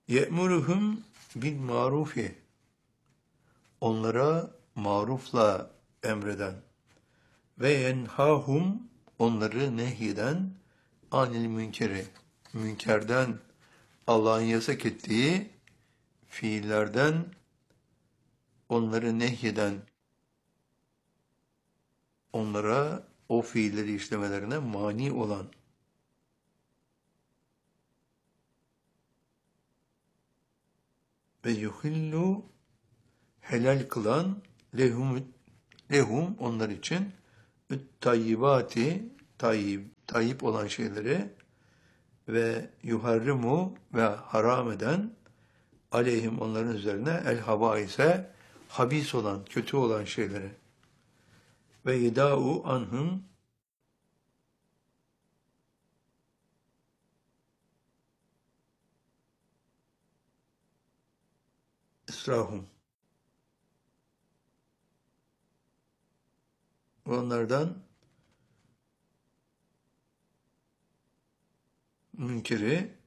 Ye'muruhum bil marufi. Onlara marufla emreden. Ve yenhahum, onları nehyeden, anil münkeri. Münkerden, Allah'ın yasak ettiği fiillerden onları nehyeden, onlara o fiilleri işlemelerine mani olan. Ve yuhillu, helal kılan, lehum onlar için tayyibati, tayyip olan şeyleri ve yuharrimu ve haram eden aleyhim onların üzerine el habaise, habis olan, kötü olan şeyleri ve yedâ'u anhum, israhum, onlardan münkeri